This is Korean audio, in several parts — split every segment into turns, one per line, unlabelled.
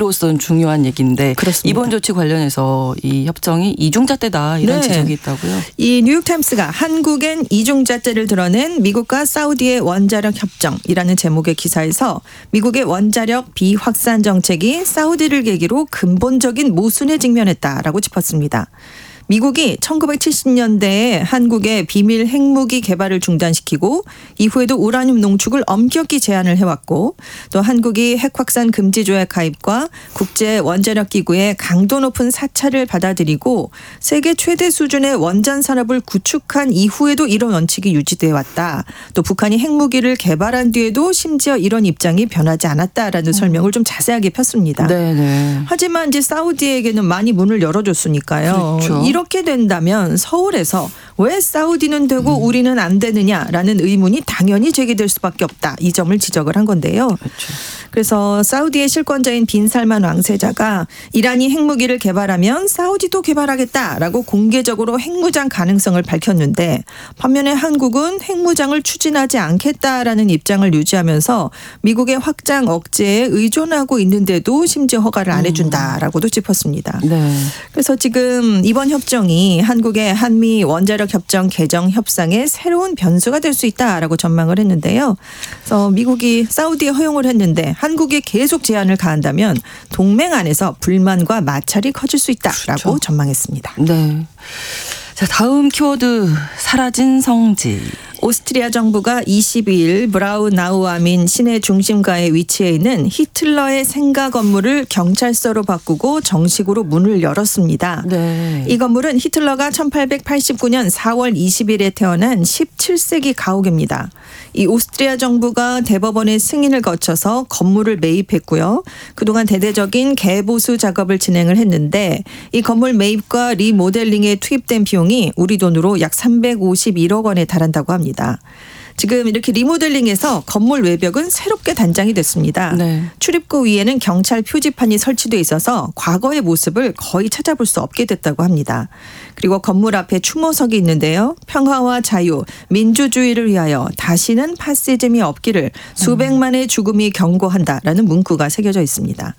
국가로서는 중요한 얘기인데
그렇습니다.
이번 조치 관련해서 이 협정이 이중잣대다 이런 지적이 있다고요?
이 뉴욕타임스가 한국엔 이중잣대를 드러낸 미국과 사우디의 원자력 협정이라는 제목의 기사에서 미국의 원자력 비확산 정책이 사우디를 계기로 근본적인 모순에 직면했다라고 짚었습니다. 미국이 1970년대에 한국의 비밀 핵무기 개발을 중단시키고 이후에도 우라늄 농축을 엄격히 제한을 해왔고 또 한국이 핵확산 금지 조약 가입과 국제 원자력 기구의 강도 높은 사찰을 받아들이고 세계 최대 수준의 원전 산업을 구축한 이후에도 이런 원칙이 유지되어 왔다. 또 북한이 핵무기를 개발한 뒤에도 심지어 이런 입장이 변하지 않았다라는 설명을 좀 자세하게 폈습니다.
네네.
하지만 이제 사우디에게는 많이 문을 열어줬으니까요.
그렇죠.
이렇게 된다면 서울에서 왜 사우디는 되고 우리는 안 되느냐라는 의문이 당연히 제기될 수밖에 없다. 이 점을 지적을 한 건데요.
그렇죠.
그래서 사우디의 실권자인 빈 살만 왕세자가 이란이 핵무기를 개발하면 사우디도 개발하겠다라고 공개적으로 핵무장 가능성을 밝혔는데 반면에 한국은 핵무장을 추진하지 않겠다라는 입장을 유지하면서 미국의 확장 억제에 의존하고 있는데도 심지어 허가를 안 해준다라고도 짚었습니다.
네.
그래서 지금 이번 협정이 한국의 한미 원자력 협정 개정 협상의 새로운 변수가 될 수 있다라고 전망을 했는데요. 그래서 미국이 사우디에 허용을 했는데 한국에 계속 제한을 가한다면 동맹 안에서 불만과 마찰이 커질 수 있다라고
그렇죠.
전망했습니다.
네. 자, 다음 키워드 사라진 성지.
오스트리아 정부가 22일 브라우나우아민 시내 중심가에 위치해 있는 히틀러의 생가 건물을 경찰서로 바꾸고 정식으로 문을 열었습니다.
네.
이 건물은 히틀러가 1889년 4월 20일에 태어난 17세기 가옥입니다. 이 오스트리아 정부가 대법원의 승인을 거쳐서 건물을 매입했고요. 그동안 대대적인 개보수 작업을 진행을 했는데 이 건물 매입과 리모델링에 투입된 비용이 우리 돈으로 약 351억 원에 달한다고 합니다. 지금 이렇게 리모델링해서 건물 외벽은 새롭게 단장이 됐습니다.
네.
출입구 위에는 경찰 표지판이 설치돼 있어서 과거의 모습을 거의 찾아볼 수 없게 됐다고 합니다. 그리고 건물 앞에 추모석이 있는데요. 평화와 자유, 민주주의를 위하여 다시는 파시즘이 없기를 수백만의 죽음이 경고한다라는 문구가 새겨져 있습니다.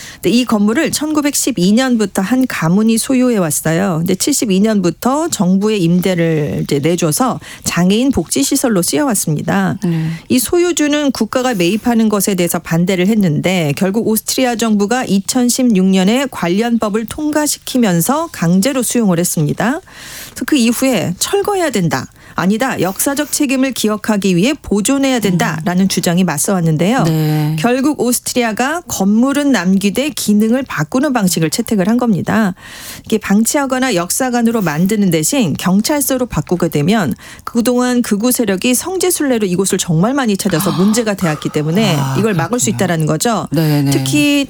이 건물을 1912년부터 한 가문이 소유해 왔어요. 근데 72년부터 정부의 임대를 이제 내줘서 장애인 복지 시설로 쓰여왔습니다. 이 소유주는 국가가 매입하는 것에 대해서 반대를 했는데 결국 오스트리아 정부가 2016년에 관련법을 통과시키면서 강제로 수용을 했습니다. 그 이후에 철거해야 된다. 아니다. 역사적 책임을 기억하기 위해 보존해야 된다라는 주장이 맞서왔는데요.
네.
결국 오스트리아가 건물은 남기되 기능을 바꾸는 방식을 채택을 한 겁니다. 이게 방치하거나 역사관으로 만드는 대신 경찰서로 바꾸게 되면 그동안 극우 세력이 성지순례로 이곳을 정말 많이 찾아서 문제가 되었기 때문에 이걸 막을 수 있다라는 거죠.
네네.
특히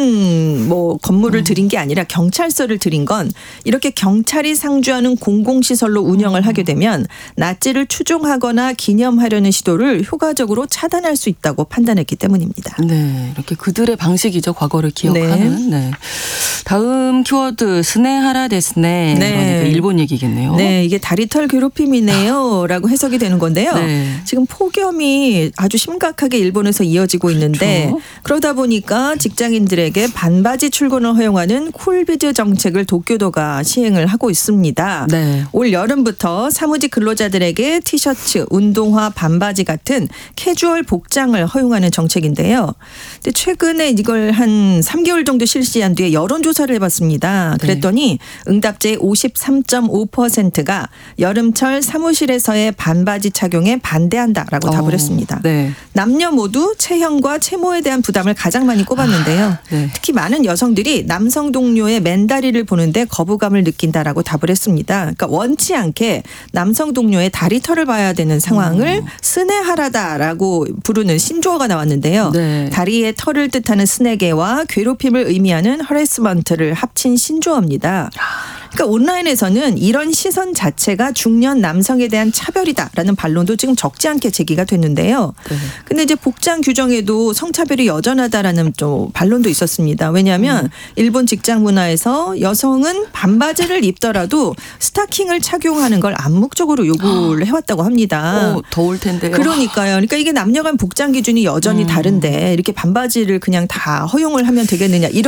다른 뭐 건물을 들인 게 아니라 경찰서를 들인 건 이렇게 경찰이 상주하는 공공시설로 운영을 하게 되면 나치를 추종하거나 기념하려는 시도를 효과적으로 차단할 수 있다고 판단했기 때문입니다.
네, 이렇게 그들의 방식이죠. 과거를 기억하는. 네. 다음 키워드 스네하라 데스네.
네.
그러니까 일본 얘기겠네요.
네, 이게 다리털 괴롭힘이네요 라고 해석이 되는 건데요.
네.
지금 폭염이 아주 심각하게 일본에서 이어지고 있는데
그렇죠.
그러다 보니까 직장인들에게 반바지 출근을 허용하는 쿨비즈 정책을 도쿄도가 시행을 하고 있습니다.
네.
올 여름부터 사무직 근로자들에게 티셔츠, 운동화, 반바지 같은 캐주얼 복장을 허용하는 정책인데요. 근데 최근에 이걸 한 3개월 정도 실시한 뒤에 여론조사를 해봤습니다. 그랬더니 응답자의 53.5%가 여름철 사무실에서의 반바지 착용에 반대한다라고 답을 했습니다.
네.
남녀 모두 체형과 체모에 대한 부담을 가장 많이 꼽았는데요.
네.
특히 많은 여성들이 남성 동료의 맨다리를 보는데 거부감을 느낀다라고 답을 했습니다. 그러니까 원치 않게 남성 동료의 다리털을 봐야 되는 상황을 스네하라다라고 부르는 신조어가 나왔는데요.
네.
다리의 털을 뜻하는 스네게와 괴롭힘을 의미하는 허레스먼트를 합친 신조어입니다. 그러니까 온라인에서는 이런 시선 자체가 중년 남성에 대한 차별이다라는 반론도 지금 적지 않게 제기가 됐는데요. 근데 이제 복장 규정에도 성차별이 여전하다라는 좀 반론도 있었습니다. 왜냐하면 일본 직장 문화에서 여성은 반바지를 입더라도 스타킹을 착용하는 걸 암묵적으로 요구를 해왔다고 합니다.
더울 텐데요.
그러니까요. 그러니까 이게 남녀 간 복장 기준이 여전히 다른데 이렇게 반바지를 그냥 다 허용을 하면 되겠느냐 이런